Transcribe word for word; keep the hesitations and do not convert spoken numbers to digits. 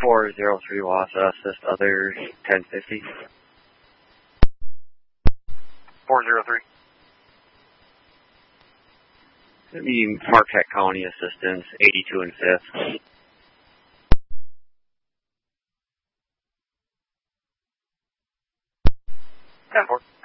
four zero three Wassa, assist others, ten fifty. four zero three. It'd be Marquette County assistance, eighty-two and fifth. ten four.